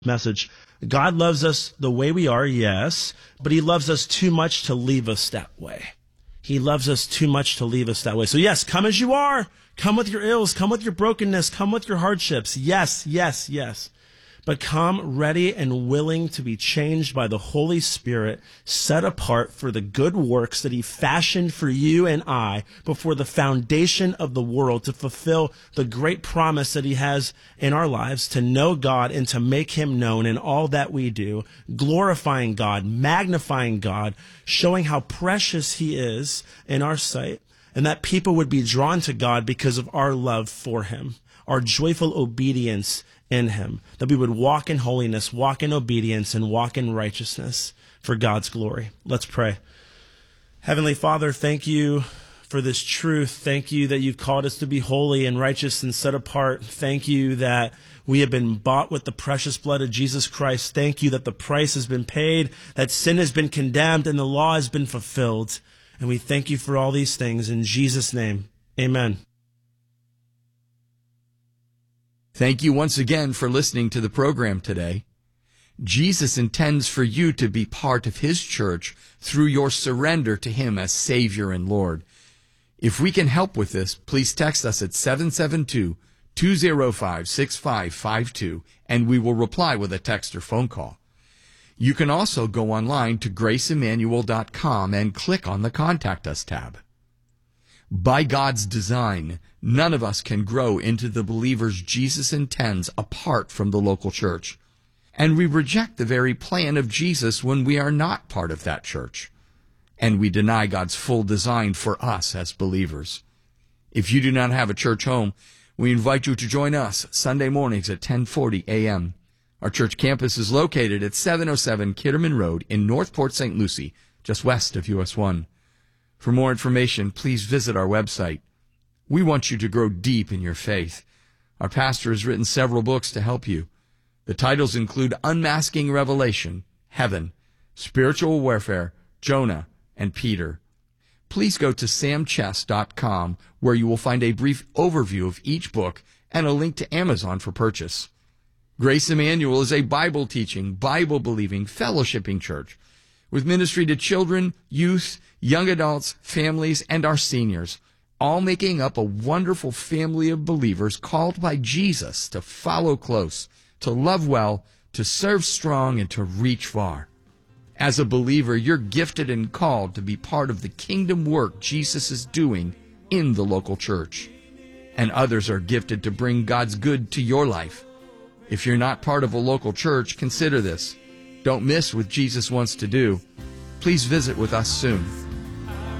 message. God loves us the way we are, yes, but he loves us too much to leave us that way. He loves us too much to leave us that way. So yes, come as you are. Come with your ills. Come with your brokenness. Come with your hardships. Yes, yes, yes. But come ready and willing to be changed by the Holy Spirit, set apart for the good works that he fashioned for you and I before the foundation of the world, to fulfill the great promise that he has in our lives, to know God and to make him known in all that we do, glorifying God, magnifying God, showing how precious he is in our sight, and that people would be drawn to God because of our love for him, our joyful obedience in him, that we would walk in holiness, walk in obedience, and walk in righteousness for God's glory. Let's pray. Heavenly Father, thank you for this truth. Thank you that you've called us to be holy and righteous and set apart. Thank you that we have been bought with the precious blood of Jesus Christ. Thank you that the price has been paid, that sin has been condemned, and the law has been fulfilled. And we thank you for all these things. In Jesus' name, amen. Thank you once again for listening to the program today. Jesus intends for you to be part of his church through your surrender to him as Savior and Lord. If we can help with this, please text us at 772-205-6552, and we will reply with a text or phone call. You can also go online to graceemmanuel.com and click on the Contact Us tab. By God's design, none of us can grow into the believers Jesus intends apart from the local church. And we reject the very plan of Jesus when we are not part of that church. And we deny God's full design for us as believers. If you do not have a church home, we invite you to join us Sunday mornings at 10:40 a.m. Our church campus is located at 707 Kitterman Road in North Port St. Lucie, just west of US 1. For more information, please visit our website. We want you to grow deep in your faith. Our pastor has written several books to help you. The titles include Unmasking Revelation, Heaven, Spiritual Warfare, Jonah, and Peter. Please go to samchess.com, where you will find a brief overview of each book and a link to Amazon for purchase. Grace Emmanuel is a Bible-teaching, Bible-believing, fellowshipping church with ministry to children, youth, young adults, families, and our seniors, all making up a wonderful family of believers called by Jesus to follow close, to love well, to serve strong, and to reach far. As a believer, you're gifted and called to be part of the kingdom work Jesus is doing in the local church. And others are gifted to bring God's good to your life. If you're not part of a local church, consider this. Don't miss what Jesus wants to do. Please visit with us soon.